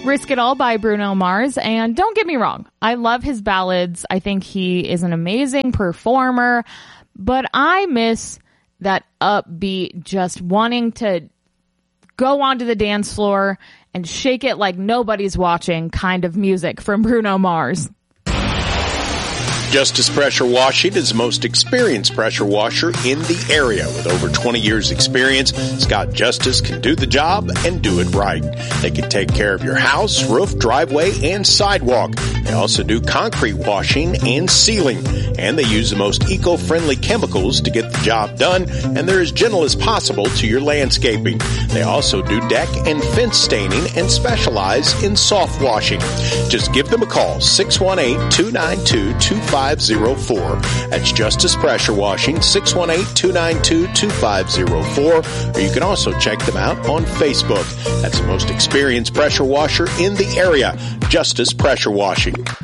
Risk It All by Bruno Mars. And don't get me wrong, I love his ballads. I think he is an amazing performer, but I miss that upbeat, just wanting to go onto the dance floor and shake it like nobody's watching kind of music from Bruno Mars. Justice Pressure Washing is the most experienced pressure washer in the area. With over 20 years experience, Scott Justice can do the job and do it right. They can take care of your house, roof, driveway, and sidewalk. They also do concrete washing and sealing. And they use the most eco-friendly chemicals to get the job done, and they're as gentle as possible to your landscaping. They also do deck and fence staining and specialize in soft washing. Just give them a call, 618-292-2504. That's Justice Pressure Washing, 618-292-2504. Or you can also check them out on Facebook. That's the most experienced pressure washer in the area, Justice Pressure Washing.